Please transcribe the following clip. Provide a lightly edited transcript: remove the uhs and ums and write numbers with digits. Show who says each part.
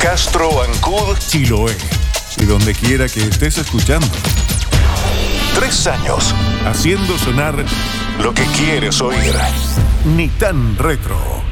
Speaker 1: Castro, Ancud,
Speaker 2: Chiloé y donde quiera que estés escuchando.
Speaker 1: 3 años
Speaker 2: Haciendo sonar
Speaker 1: lo que quieres oír.
Speaker 2: Ni tan retro.